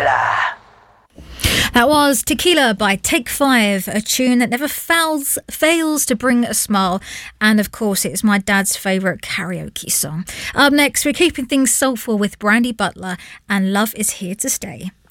Tequila. That was Tequila by Take 5, a tune that never fails to bring a smile. And of course, it's my dad's favourite karaoke song. Up next, we're keeping things soulful with Brandy Butler and Love Is Here to Stay.